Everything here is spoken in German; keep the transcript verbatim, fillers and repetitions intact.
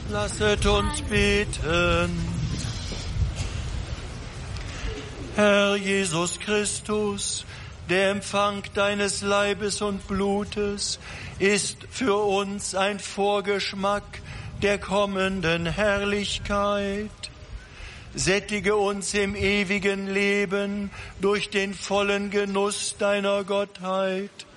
Lasset uns beten. Herr Jesus Christus, der Empfang deines Leibes und Blutes ist für uns ein Vorgeschmack der kommenden Herrlichkeit. Sättige uns im ewigen Leben durch den vollen Genuss deiner Gottheit